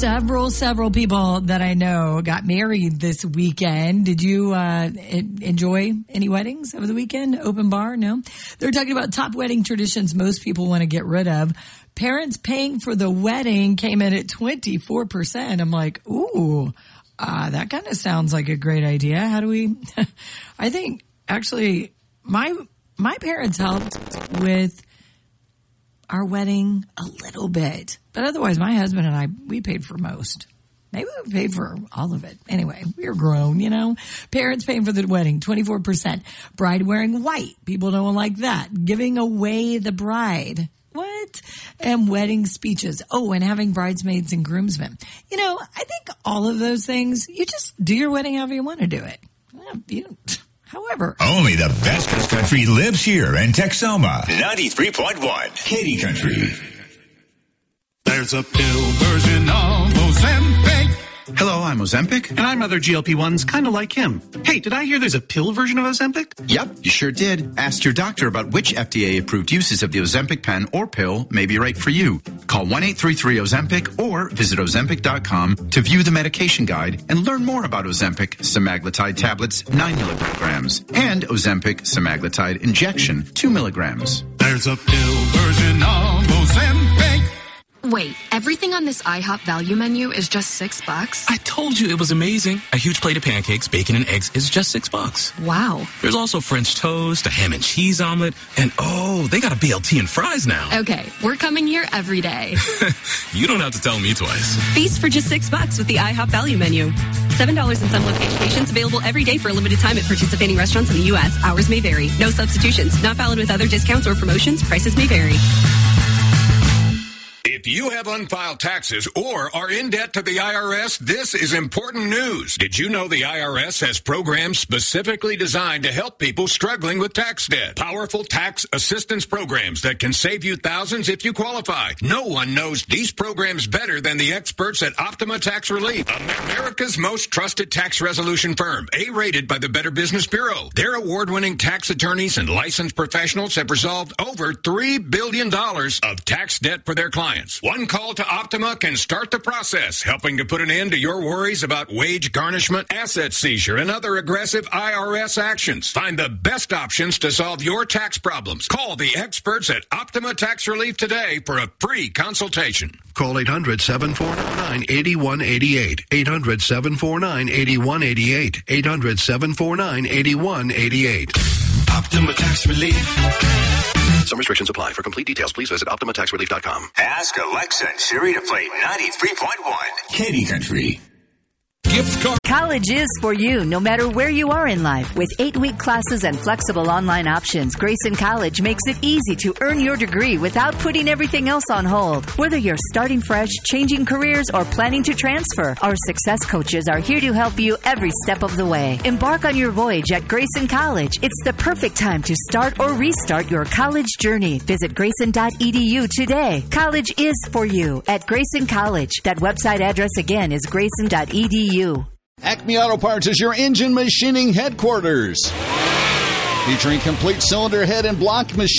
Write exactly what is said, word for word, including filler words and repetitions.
several, several people that I know got married this weekend. Did you uh, enjoy any weddings over the weekend? Open bar? No? They're talking about top wedding traditions most people want to get rid of. Parents paying for the wedding came in at twenty-four percent. I'm like, ooh, uh, that kind of sounds like a great idea. How do we? I think actually my my parents helped with our wedding a little bit, but otherwise my husband and I, we paid for most. Maybe we paid for all of it. Anyway, we were grown, you know. Parents paying for the wedding, twenty-four percent. Bride wearing white. People don't like that. Giving away the bride. What? And wedding speeches. Oh, and having bridesmaids and groomsmen. You know, I think all of those things, you just do your wedding however you want to do it. Yeah, you However, only the best country lives here in Texoma. ninety-three point one Katy Country. There's a pill version of Ozempic. Hello, I'm Ozempic. And I'm other G L P ones kind of like him. Hey, did I hear there's a pill version of Ozempic? Yep, you sure did. Ask your doctor about which F D A-approved uses of the Ozempic pen or pill may be right for you. Call one eight three three Ozempic or visit Ozempic dot com to view the medication guide and learn more about Ozempic semaglutide tablets, nine milligrams, and Ozempic semaglutide injection, two milligrams. There's a pill version of Ozempic. Wait, everything on this IHOP value menu is just six bucks? I told you it was amazing. A huge plate of pancakes, bacon, and eggs is just six bucks. Wow. There's also French toast, a ham and cheese omelet, and oh, they got a B L T and fries now. Okay, we're coming here every day. You don't have to tell me twice. Feast for just six bucks with the IHOP value menu. Seven dollars in some locations, available every day for a limited time at participating restaurants in the U S. Hours may vary. No substitutions. Not valid with other discounts or promotions. Prices may vary. If you have unfiled taxes or are in debt to the I R S, this is important news. Did you know the I R S has programs specifically designed to help people struggling with tax debt? Powerful tax assistance programs that can save you thousands if you qualify. No one knows these programs better than the experts at Optima Tax Relief, America's most trusted tax resolution firm, A-rated by the Better Business Bureau. Their award-winning tax attorneys and licensed professionals have resolved over three billion dollars of tax debt for their clients. One call to Optima can start the process, helping to put an end to your worries about wage garnishment, asset seizure, and other aggressive I R S actions. Find the best options to solve your tax problems. Call the experts at Optima Tax Relief today for a free consultation. Call eight hundred, seven four nine, eight one eight eight. eight hundred, seven four nine, eight one eight eight. eight hundred, seven four nine, eight one eight eight. Optima Tax Relief. Some restrictions apply. For complete details, please visit Optima Tax Relief dot com. Ask Alexa and Siri to play ninety-three point one Katy Country. Gift card. College is for you, no matter where you are in life. With eight-week classes and flexible online options, Grayson College makes it easy to earn your degree without putting everything else on hold. Whether you're starting fresh, changing careers, or planning to transfer, our success coaches are here to help you every step of the way. Embark on your voyage at Grayson College. It's the perfect time to start or restart your college journey. Visit grayson dot e d u today. College is for you at Grayson College. That website address again is grayson dot e d u. Acme Auto Parts is your engine machining headquarters. Featuring complete cylinder head and block machine.